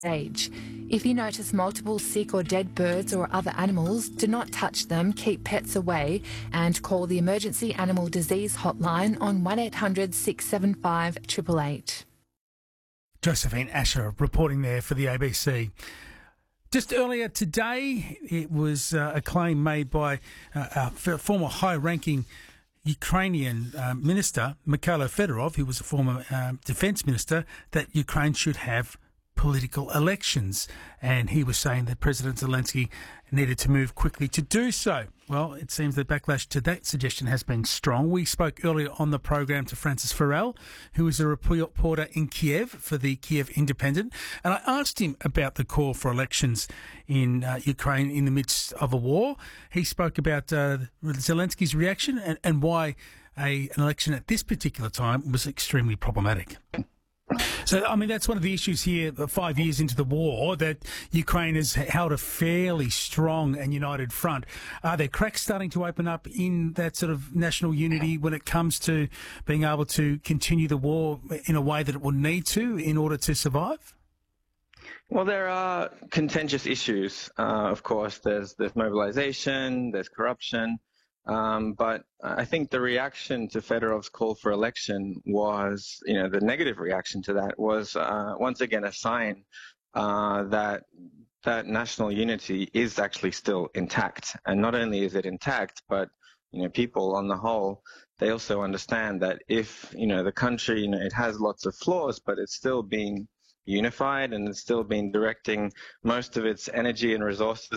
stage. If you notice multiple sick or dead birds or other animals, do not touch them, keep pets away, and call the Emergency Animal Disease Hotline on 1800 675 888. Josephine Asher reporting there for the ABC. Just earlier today, it was a claim made by a former high-ranking Ukrainian minister, Mikhailo Fedorov, who was a former defence minister, that Ukraine should have political elections. And he was saying that President Zelensky needed to move quickly to do so. Well, it seems the backlash to that suggestion has been strong. We spoke earlier on the program to Francis Farrell, who is a reporter in Kiev for the Kiev Independent, and I asked him about the call for elections in Ukraine in the midst of a war. He spoke about Zelensky's reaction and why an election at this particular time was extremely problematic. So, I mean, that's one of the issues here, 5 years into the war, that Ukraine has held a fairly strong and united front. Are there cracks starting to open up in that sort of national unity when it comes to being able to continue the war in a way that it will need to in order to survive? Well, there are contentious issues. Of course, there's mobilization, there's corruption. But I think the reaction to Fedorov's call for election was, the negative reaction to that was once again a sign that national unity is actually still intact. And not only is it intact, but people on the whole, they also understand that if the country, it has lots of flaws, but it's still being unified and it's still been directing most of its energy and resources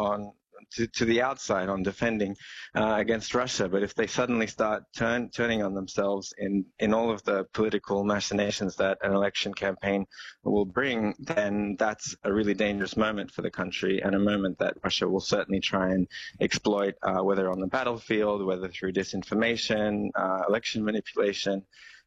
to the outside on defending against Russia. But if they suddenly start turning on themselves in all of the political machinations that an election campaign will bring, then that's a really dangerous moment for the country, and a moment that Russia will certainly try and exploit, whether on the battlefield, whether through disinformation, election manipulation.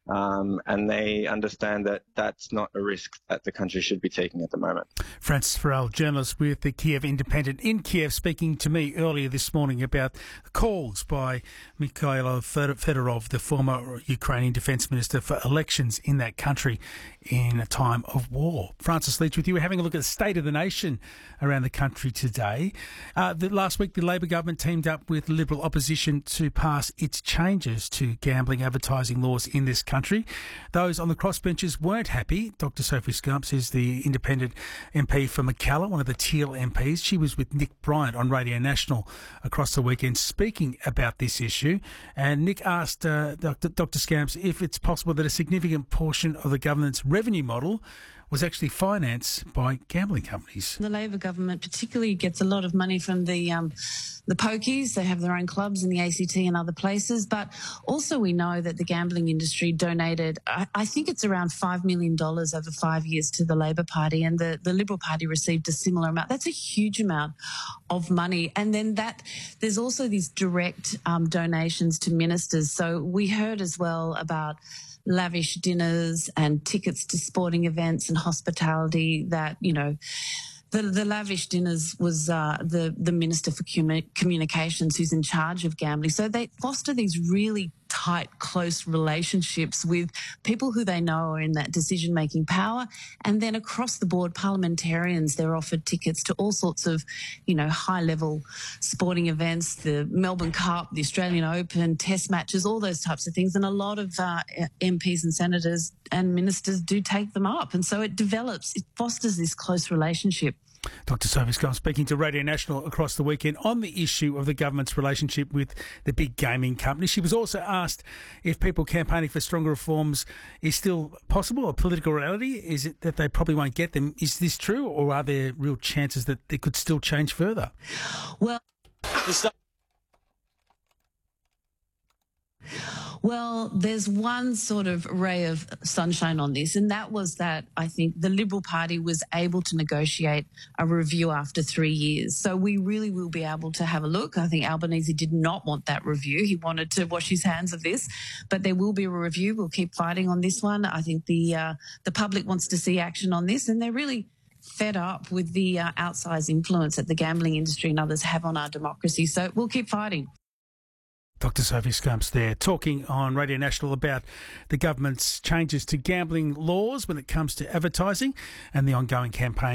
And they understand that that's not a risk that the country should be taking at the moment. Francis Farrell, journalist with the Kiev Independent in Kiev, speaking to me earlier this morning about calls by Mikhailo Fedorov, the former Ukrainian defence minister, for elections in that country in a time of war. Francis Leach with you. We're having a look at the state of the nation around the country today. Last week, the Labor government teamed up with Liberal opposition to pass its changes to gambling advertising laws in this country. Those on the crossbenches weren't happy. Dr. Sophie Scamps is the independent MP for Mackellar, one of the Teal MPs. She was with Nick Bryant on Radio National across the weekend speaking about this issue. And Nick asked Dr. Scamps if it's possible that a significant portion of the government's revenue model was actually financed by gambling companies. The Labor government particularly gets a lot of money from the pokies. They have their own clubs in the ACT and other places. But also we know that the gambling industry donated, I think it's around $5 million over 5 years to the Labor Party, and the Liberal Party received a similar amount. That's a huge amount of money. And then there's also these direct donations to ministers. So we heard as well about lavish dinners and tickets to sporting events and hospitality that, the lavish dinners was the Minister for Communications who's in charge of gambling. So they foster these really tight, close relationships with people who they know are in that decision-making power. And then across the board, parliamentarians, they're offered tickets to all sorts of, high-level sporting events, the Melbourne Cup, the Australian Open, test matches, all those types of things. And a lot of MPs and senators and ministers do take them up. And so it fosters this close relationship. Dr. Sophie Scamps speaking to Radio National across the weekend on the issue of the government's relationship with the big gaming companies. She was also asked if people campaigning for stronger reforms is still possible, a political reality. Is it that they probably won't get them? Is this true, or are there real chances that they could still change further? Well, there's one sort of ray of sunshine on this, and that was that I think the Liberal Party was able to negotiate a review after 3 years. So we really will be able to have a look. I think Albanese did not want that review. He wanted to wash his hands of this, but there will be a review. We'll keep fighting on this one. I think the public wants to see action on this, and they're really fed up with the outsized influence that the gambling industry and others have on our democracy. So we'll keep fighting. Dr. Sophie Scumps there, talking on Radio National about the government's changes to gambling laws when it comes to advertising and the ongoing campaign